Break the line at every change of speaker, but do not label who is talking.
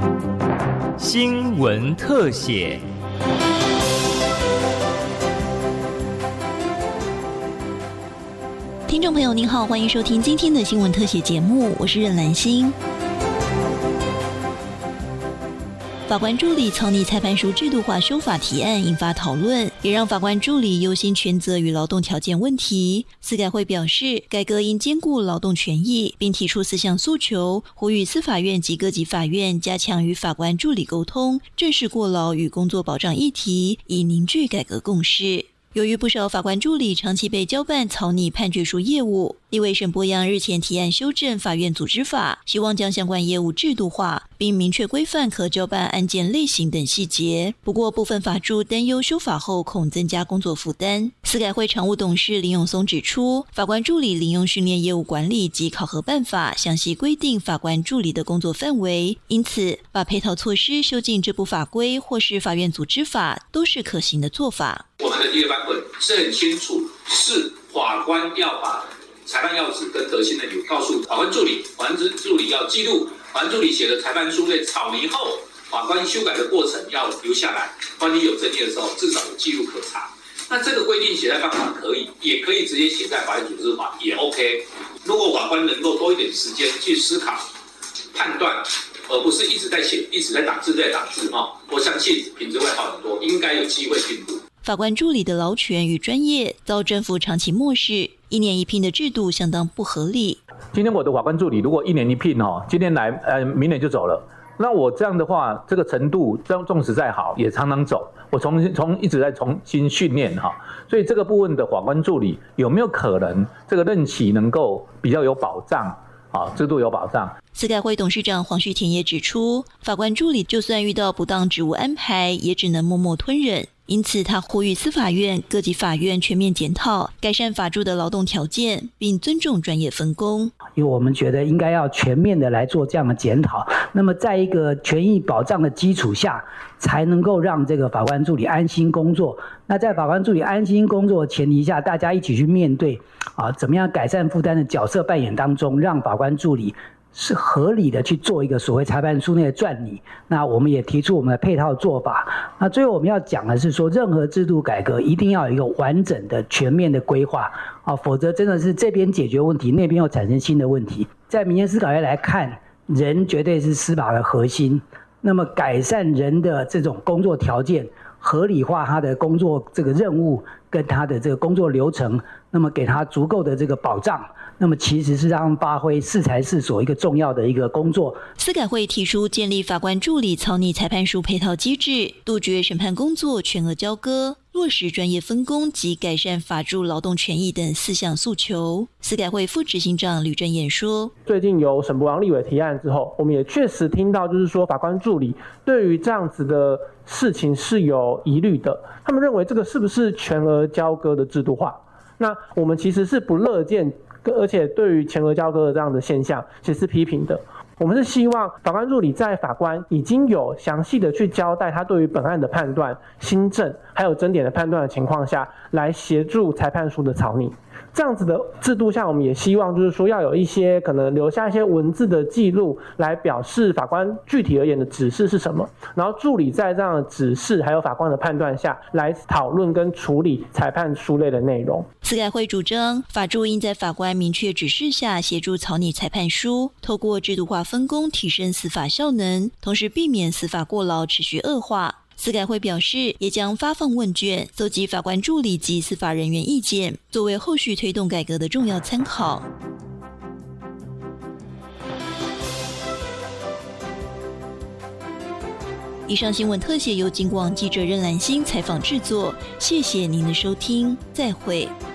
新闻特写。
听众朋友您好，欢迎收听今天的新闻特写节目，我是任兰心。法官助理草拟裁判书制度化修法提案引发讨论，也让法官助理忧心权责与劳动条件问题。司改会表示，改革应兼顾劳动权益，并提出4项诉求，呼吁司法院及各级法院加强与法官助理沟通，正视过劳与工作保障议题，以凝聚改革共识。由于不少法官助理长期被交办草拟判决书业务，立委沈伯洋日前提案修正法院组织法，希望将相关业务制度化，并明确规范可交办案件类型等细节。不过部分法助担忧修法后恐增加工作负担。司改会常务董事林永松指出，法官助理领用训练业务管理及考核办法详细规定法官助理的工作范围，因此把配套措施修进这部法规或是法院组织法都是可行的做法。
我们的第二版本是很清楚，是法官要把裁判要旨跟得信的理由告诉法官助理，法官助理要记录，法官助理写的裁判书在草拟后，法官修改的过程要留下来，万一有争议的时候至少有记录可查。那这个规定写在办法可以，也可以直接写在法院组织法也 OK。如果法官能够多一点时间去思考、判断，而不是一直在写、一直在打字我相信品质会好很多，应该有机会进步。
法官助理的劳权与专业遭政府长期漠视，1年1聘的制度相当不合理。
今天我的法官助理如果1年1聘今天来明年就走了，那我这样的话，这个程度纵使再好也常常走，我一直在重新训练所以这个部分的法官助理有没有可能这个任期能够比较有保障制度有保障。
司改会董事长黄旭田也指出，法官助理就算遇到不当职务安排，也只能默默吞忍。因此他呼吁司法院各级法院全面检讨，改善法助的劳动条件，并尊重专业分工。
因为我们觉得应该要全面的来做这样的检讨，那么在一个权益保障的基础下，才能够让这个法官助理安心工作。那在法官助理安心工作的前提下，大家一起去面对怎么样改善负担的角色扮演当中，让法官助理是合理的去做一个所谓裁判书内的撰拟。那我们也提出我们的配套做法。那最后我们要讲的是说，任何制度改革一定要有一个完整的全面的规划否则真的是这边解决问题，那边又产生新的问题。在民间司法院来看，人绝对是司法的核心，那么改善人的这种工作条件，合理化他的工作这个任务跟他的这个工作流程，那么给他足够的这个保障，那么其实是让他们发挥适才适所一个重要的一个工作。
司改会提出建立法官助理草拟裁判书配套机制，杜绝审判工作全额交割，落实专业分工及改善法助劳动权益等4项诉求。司改会副执行长吕正彦说，
最近由沈伯洋立委提案之后，我们也确实听到就是说法官助理对于这样子的事情是有疑虑的，他们认为这个是不是全额交割的制度化。那我们其实是不乐见，而且对于全额交割的这样的现象其实是批评的。我们是希望法官助理在法官已经有详细的去交代他对于本案的判断、新证还有争点的判断的情况下，来协助裁判书的草拟。这样子的制度下，我们也希望就是说要有一些可能留下一些文字的记录，来表示法官具体而言的指示是什么，然后助理在这样的指示还有法官的判断下来讨论跟处理裁判书类的内容。
司改会主张，法助应在法官明确指示下协助草拟裁判书，透过制度化分工提升司法效能，同时避免司法过劳持续恶化。司改会表示，也将发放问卷，搜集法官助理及司法人员意见，作为后续推动改革的重要参考。以上新闻特写由警广记者任兰心采访制作，谢谢您的收听，再会。